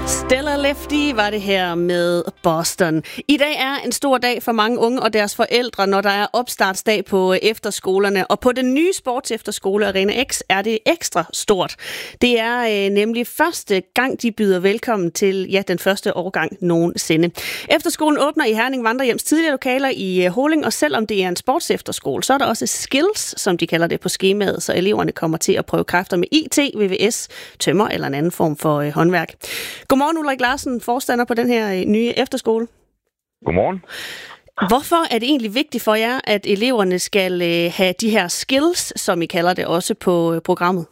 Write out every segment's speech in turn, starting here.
Stella Lefty var det her med Boston. I dag er en stor dag for mange unge og deres forældre, når der er opstartsdag på efterskolerne. Og på den nye sportsefterskole Arena X er det ekstra stort. Det er nemlig første gang, de byder velkommen til den første årgang nogensinde. Efterskolen åbner i Herning Vandrehjems tidligere lokaler i Håling, og selvom det er en sportsefterskole, så er der også skills, som de kalder det på skemaet, så eleverne kommer til at prøve kræfter med IT, VVS, tømmer eller en anden form for håndværk. Godmorgen, Ulrik Larsen, forstander på den her nye efterskole. Godmorgen. Hvorfor er det egentlig vigtigt for jer, at eleverne skal have de her skills, som I kalder det, også på programmet?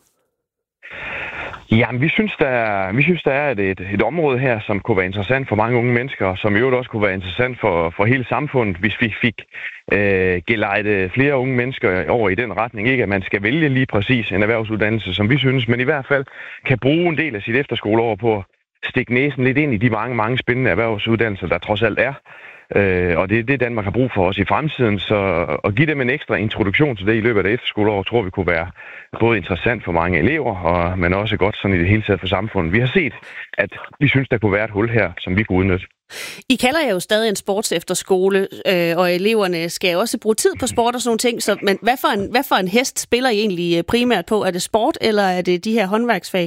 Jamen, vi synes, der er et område her, som kunne være interessant for mange unge mennesker, og som i øvrigt også kunne være interessant for hele samfundet, hvis vi fik gelejtet flere unge mennesker over i den retning. Ikke at man skal vælge lige præcis en erhvervsuddannelse, som vi synes, men i hvert fald kan bruge en del af sit efterskoleår på at stikke næsen lidt ind i de mange spændende erhvervsuddannelser, der trods alt er. Og det er det, Danmark har brug for os i fremtiden. Så at give dem en ekstra introduktion til det i løbet af efterskoleåret, tror vi kunne være både interessant for mange elever, men også godt sådan i det hele taget for samfundet. Vi har set, at vi synes, der kunne være et hul her, som vi kunne udnytte. I kalder jer jo stadig en sportsefterskole, og eleverne skal også bruge tid på sport og sådan nogle ting. Men hvad for en hest spiller I egentlig primært på? Er det sport, eller er det de her håndværksfag?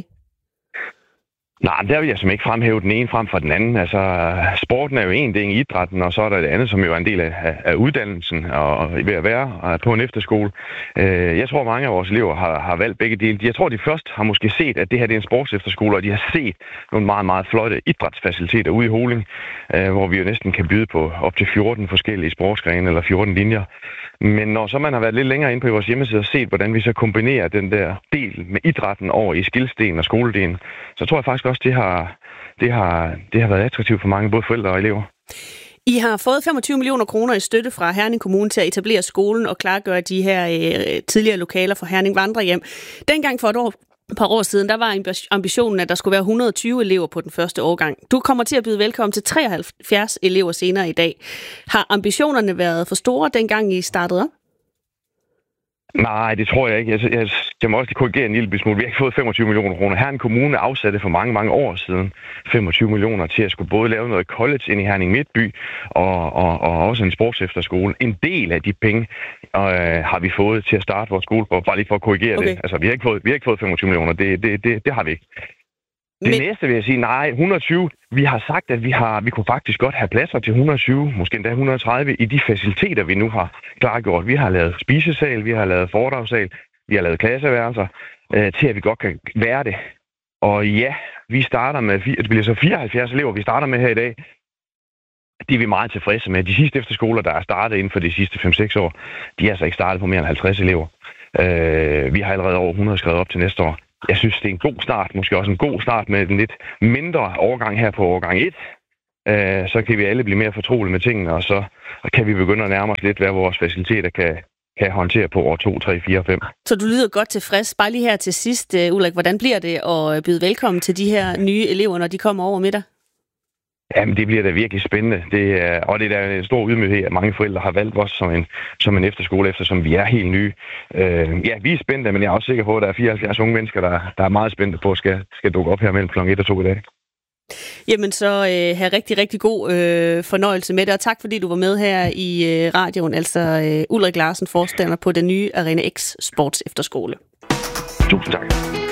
Nej, der vil jeg som ikke fremhæve den ene frem for den anden. Altså, sporten er jo en del af idrætten, og så er der det andet, som jo er en del af uddannelsen og ved at være på en efterskole. Jeg tror, mange af vores elever har valgt begge dele. Jeg tror, de først har måske set, at det her det er en sportsefterskole, og de har set nogle meget flotte idrætsfaciliteter ude i Håling, hvor vi jo næsten kan byde på op til 14 forskellige sportsgrene eller 14 linjer. Men når så man har været lidt længere inde på vores hjemmeside og set, hvordan vi så kombinerer den der del med idrætten over i skilsdelen og skoledelen, så tror jeg faktisk også, det har været attraktivt for mange, både forældre og elever. I har fået 25 millioner kroner i støtte fra Herning Kommune til at etablere skolen og klargøre de her tidligere lokaler for Herning Vandrehjem. Dengang for et par år siden, der var ambitionen, at der skulle være 120 elever på den første årgang. Du kommer til at byde velkommen til 73 elever senere i dag. Har ambitionerne været for store, dengang I startede op? Nej, det tror jeg ikke. Jeg må også korrigere en lille smule. Vi har ikke fået 25 millioner kroner. Herning Kommune afsatte for mange år siden 25 millioner til at skulle både lave noget college ind i Herning Midtby og også en sportsefterskole. En del af de penge har vi fået til at starte vores skole på, bare lige for at korrigere det. Altså, vi har ikke fået 25 millioner. Det har vi ikke. Det næste vil jeg sige, nej, 120. Vi har sagt, at vi kunne faktisk godt have pladser til 120, måske endda 130 i de faciliteter, vi nu har klargjort. Vi har lavet spisesal, vi har lavet foredragssal, vi har lavet klasseværelser, til at vi godt kan være det. Og ja, vi starter med, det bliver så 74 elever, vi starter med her i dag. Det er vi meget tilfredse med. De sidste efterskoler, der er startet inden for de sidste 5-6 år, de er altså ikke startet på mere end 50 elever. Vi har allerede over 100 skrevet op til næste år. Jeg synes, det er en god start, måske også en god start med en lidt mindre overgang her på årgang 1. Så kan vi alle blive mere fortrolige med tingene, og så kan vi begynde at nærme os lidt, hvad vores faciliteter kan håndtere på år 2, 3, 4 og 5. Så du lyder godt tilfreds. Bare lige her til sidst, Ulrik, hvordan bliver det at byde velkommen til de her nye elever, når de kommer over middag? Jamen, det bliver da virkelig spændende. Det er da en stor ydmyghed, at mange forældre har valgt os som en efterskole, eftersom vi er helt nye. Vi er spændte, men jeg er også sikker på, at der er 74 unge mennesker, der er meget spændte på, skal dukke op her mellem kl. 1 og 2 i dag. Jamen, så have rigtig god fornøjelse med det, og tak fordi du var med her i radioen, altså Ulrik Larsen, forstander på den nye Arena X Sports Efterskole. Tusind tak.